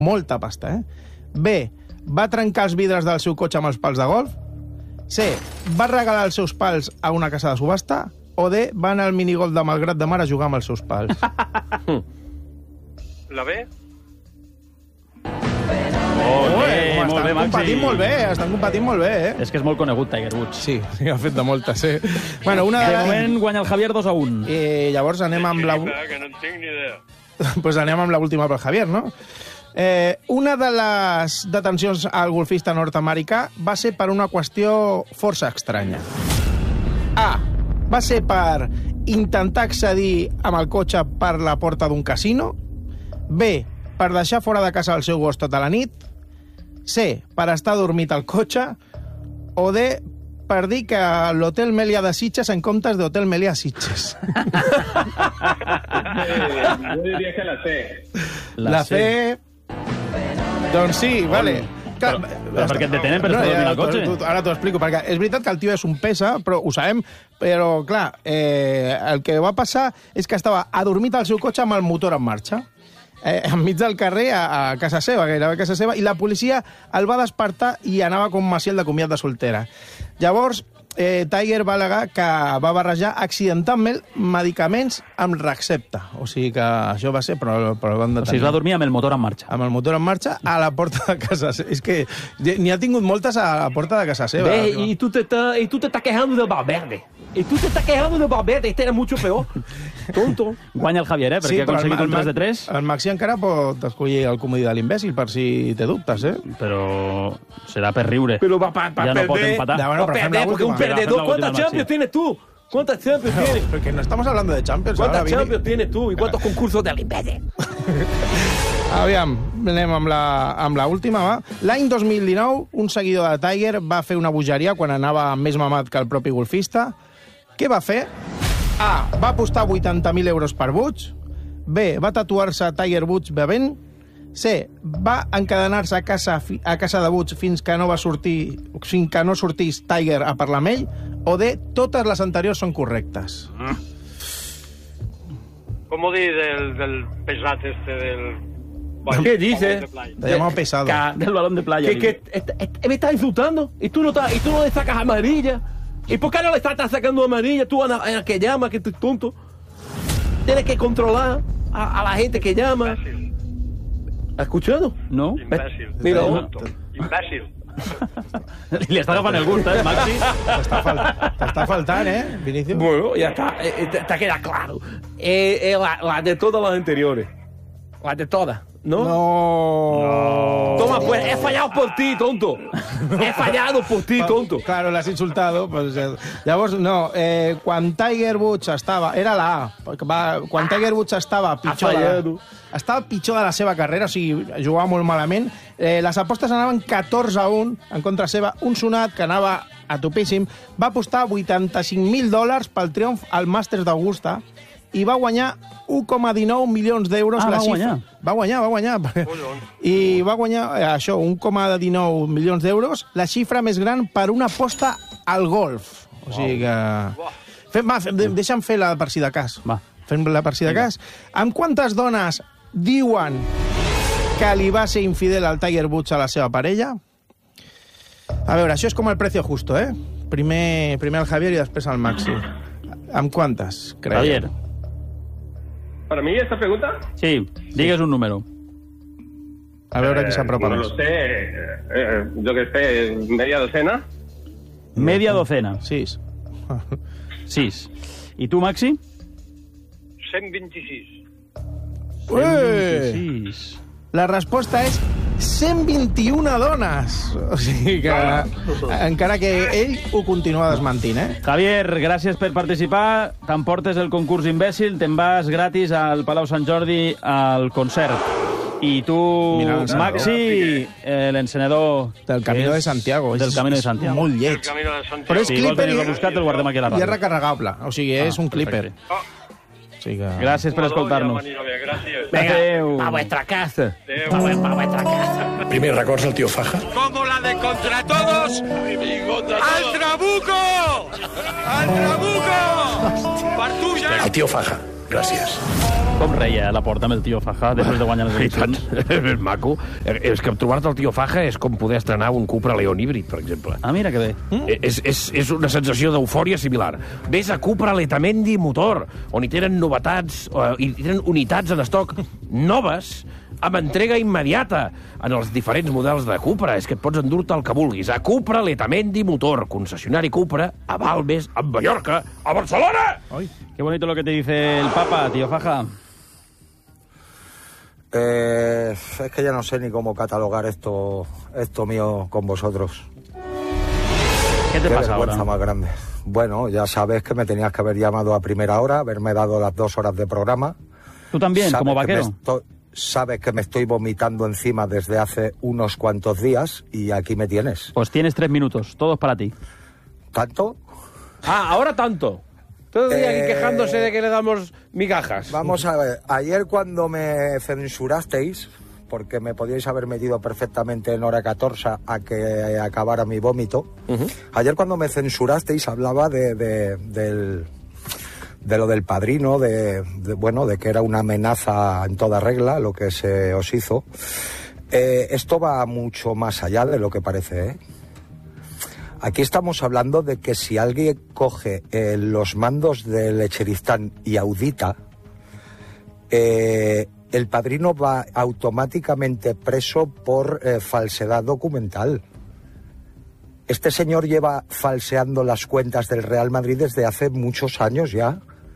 molta pasta, B, va trencar els vidres del seu cotxe amb els pals de golf. C, va regalar els seus pals a una casa de subhasta. O D, va anar al minigolf de Malgrat de Mar a jugar amb els seus pals. La B? Molt bé, Maxi. Estan competint molt bé, És que és molt conegut, Tiger Woods. Sí, ha fet de moltes, Bueno, De moment guanya el Javier 2-1. I llavors anem amb la... Que no en tinc ni idea. Pues anem amb l'última pel Javier, no? Una de les detencions al golfista nord-americà va ser per una qüestió força estranya. A. Va ser per intentar accedir amb el cotxe per la porta d'un casino. B. Per deixar fora de casa el seu gos tota la nit. C. Per estar dormit al cotxe. O D. Per dir que l'Hotel Meliá de Sitges en comptes d'Hotel Meliá Sitges. Yo diría que la C. La C... Doncs sí, vale. Però perquè et detenen per estar dormint al cotxe? Ara t'ho explico, perquè és veritat que el tio és un pesa, però ho sabem, però, clar, el que va passar és que estava adormit al seu cotxe amb el motor en marxa, enmig del carrer, a casa seva, gairebé a casa seva, i la policia el va despertar i anava com Maciel de comiat de soltera. Llavors, Tiger va al·legar que va barrejar accidentalment medicaments amb recepta. O sigui que això va ser, però el van detenir. O sigui, es va dormir amb el motor en marxa. Amb el motor en marxa a la porta de casa seva. És que n'hi ha tingut moltes a la porta de casa seva. Y tú te estás quejando del Valverde. Y tú te estás quejando del Valverde. Este era mucho peor. Tonto. Guanya el Javier, perquè ha aconseguit un 3 de 3. El Maxi encara pot escollir el comodí de l'imbècil, per si té dubtes, Però serà per riure. Pero va para ja no pot perder. empatar. Bueno, Va a perder porque un perdedor. ¿Cuántas Champions tienes tú? ¿Cuántas Champions tienes? Porque no estamos hablando de Champions. ¿Cuántas ahora, Vini. Champions tienes tú? ¿Y cuántos concursos del imbécil? Aviam, anem amb la última, va? L'any 2019, un seguidor de Tiger va fer una bogeria quan anava més mamat que el propi golfista. Què va fer? A. Va apostar 80.000 euros per Woods. B. Va tatuar-se Tiger Woods bevent. C. Va encadenar-se a casa de Woods fins que no sortís Tiger a parlar amb ell. O D. Totes les anteriors són correctes. Com ho dir del pesat este del... ¿Qué dices? Te llamado pesado. Del balón de playa. Me estás insultando y tú no le sacas amarilla. ¿Y por qué no le estás sacando amarilla tú a la que llama, que tú es tonto? Tienes que controlar a la gente que llama. Imbècil. ¿Has escuchado? No? Imbècil. Mira, Imbècil. Li està agafant el gust, Maxi? T'està faltant, Vinicius? Bueno, ya está, te queda claro. La de todas las anteriores. La de todas, ¿no? No. Toma, pues, he fallado por ti, tonto. He fallado por ti, tonto. Claro, l'has insultado. Pues, llavors, no. Quan Tiger Woods estava... Era la A. Quan Tiger Woods estava pitjor de la seva carrera, o sigui, jugava molt malament, les apostes anaven 14-1 en contra seva. Un sonat que anava a topíssim va apostar $85.000 pel triomf al Masters d'Augusta i va guanyar 1,19 milions d'euros. Va guanyar. Va guanyar. I va guanyar, això, 1,19 milions d'euros, la xifra més gran per una aposta al golf. O sigui que... Deixa'm fer la per si de cas. Va. Fem la per si de cas. Amb quantes dones diuen que li va ser infidel al Tiger Woods a la seva parella? A veure, això és com el precio justo, Primer el Javier i després el Maxi. Amb quantes, creieu? Javier. ¿Para mí esta pregunta? Sí, digues un número. A veure qui s'apropa no més. lo sé. Yo que sé, media docena. Media docena. 6. 6. I tu, Maxi? 126. Ué! 6. La resposta és 121 dones. O sigui que encara que ell ho continua desmentint, Javier, gràcies per participar. T'emportes el concurs imbècil, te'n vas gratis al Palau Sant Jordi al concert. I tu, Maxi, l'encenedor... Del Camino de Santiago. Del Camino de Santiago. Molt lleig. El Camino de Santiago. Però és Si vols clipper venir-lo a buscar, te'l guardem aquí a la i és ràdio. recarregable. O sigui, és un clipper. O sigui que... Gràcies per escoltar-nos. Gràcies. Venga, Adeu. a vuestra casa. Adeu. A vuestra casa. Primer records del tio Faja. Como la de Contra Todos. ¡Al Trabuco! ¡Al Trabuco! Per tu ja. El tio Faja. Gràcies. Com reia a la porta amb el tio Faja després de guanyar les eleccions? És maco. És que trobar-te el tio Faja és com poder estrenar un Cupra León híbrid, per exemple. Ah, mira que bé. És una sensació d'eufòria similar. Ves a Cupra Letamendi Motor, on hi tenen novetats, hi tenen unitats en estoc noves, amb entrega immediata en els diferents models de Cupra. És que et pots endur-te el que vulguis. A Cupra Letamendi Motor, concessionari Cupra, a Balmes, a Mallorca, a Barcelona! Ay, qué bonito lo que te dice el Papa, tío Faja. Es que ya no sé ni cómo catalogar esto mío con vosotros. ¿Qué te pasa vergüenza ahora? más grande. Bueno, ya sabes que me tenías que haber llamado a primera hora, haberme dado las 2 horas de programa. ¿Tú también, Sabes como que vaquero? sabes que me estoy vomitando encima desde hace unos cuantos días y aquí me tienes. Pues tienes 3 minutos, todos para ti. ¿Tanto? Ah, ahora tanto. Todo el día aquí quejándose de que le damos migajas. Vamos a ver, ayer cuando me censurasteis, porque me podíais haber metido perfectamente en hora 14 a que acabara mi vómito, ayer cuando me censurasteis hablaba de lo del Padrino, de que era una amenaza en toda regla lo que se os hizo. Esto va mucho más allá de lo que parece, ¿eh? Aquí estamos hablando de que si alguien coge los mandos del Lecheristán y audita, el Padrino va automáticamente preso por falsedad documental. Este señor lleva falseando las cuentas del Real Madrid desde hace muchos años ya.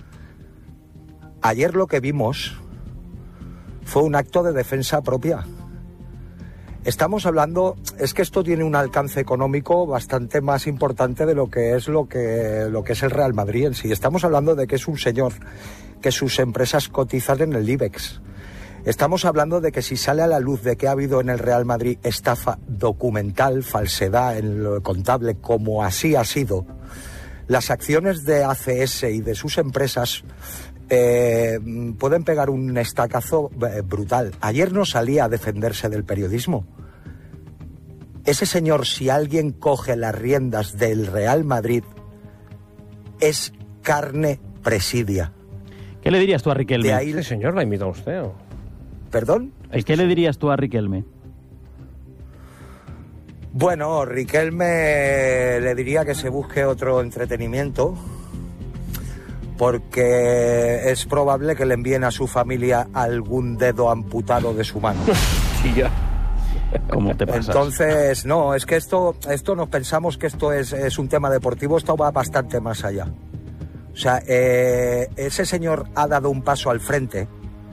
Ayer lo que vimos fue un acto de defensa propia. Estamos hablando, es que esto tiene un alcance económico bastante más importante de lo que es el Real Madrid en sí. Estamos hablando de que es un señor que sus empresas cotizan en el IBEX. Estamos hablando de que si sale a la luz de que ha habido en el Real Madrid estafa documental, falsedad en lo contable, como así ha sido, las acciones de ACS y de sus empresas pueden pegar un estacazo brutal. Ayer no salía a defenderse del periodismo. Ese señor, si alguien coge las riendas del Real Madrid, es carne presidia. ¿Qué le dirías tú a Riquelme? De ahí... Este señor la imita usted, ¿o? ¿Perdón? ¿Qué le dirías tú a Riquelme? Bueno, Riquelme le diría que se busque otro entretenimiento, porque es probable que le envíen a su familia algún dedo amputado de su mano. Tía. ¿Cómo te pasas? Entonces, no, es que esto nos pensamos que esto es un tema deportivo, esto va bastante más allá. O sea, ese señor ha dado un paso al frente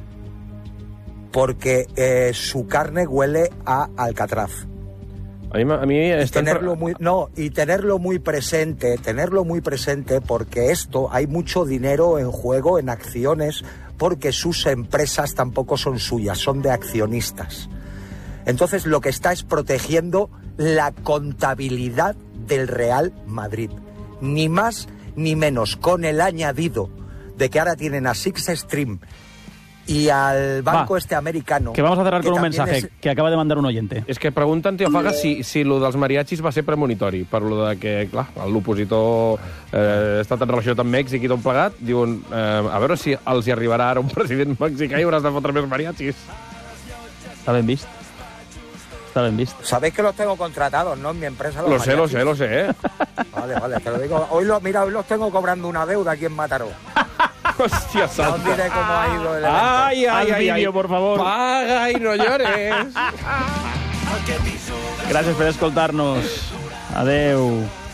porque su carne huele a Alcatraz. A mí tenerlo muy presente, porque hay mucho dinero en juego, en acciones, porque sus empresas tampoco son suyas, son de accionistas. Entonces lo que está es protegiendo la contabilidad del Real Madrid, ni más ni menos, con el añadido de que ahora tienen a Six Stream y al banco americano. Que vamos a cerrar con un mensaje que acaba de mandar un oyente. És que pregunten, tio Faga, si lo dels mariachis va ser premonitori, per lo de que, clar, l'opositor ha estat en relació amb Mèxic i tot plegat, diuen, a veure si els hi arribarà ara un president mexicà i hauràs de fotre més mariachis. Està ben vist. Está bien visto. Sabéis que los tengo contratados, ¿no? En mi empresa. Lo sé, ¿eh? Vale, te lo digo. Hoy los tengo cobrando una deuda aquí en Mataró. Hostia santa. No os diré cómo ha ido el evento. Ay, por favor. Paga y no llores. Gràcies per escoltar-nos. Adeu.